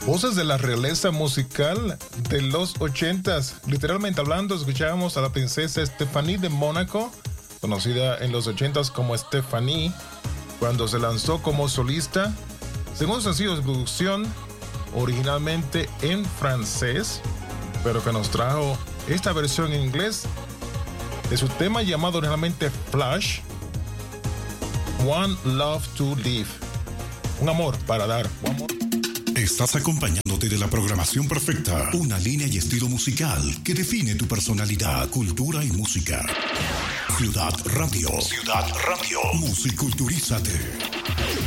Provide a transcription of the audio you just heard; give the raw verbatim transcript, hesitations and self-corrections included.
Voces de la realeza musical de los ochentas. Literalmente hablando, escuchábamos a la princesa Stephanie de Mónaco, conocida en los ochentas como Stephanie, cuando se lanzó como solista. Segundo sencillo de producción, originalmente en francés, pero que nos trajo esta versión en inglés de su tema llamado originalmente Flash, One Love to Live. Un amor para dar. Un amor. Estás acompañándote de la programación perfecta, una línea y estilo musical que define tu personalidad, cultura y música. Ciudad Radio. Ciudad Radio. Musiculturízate.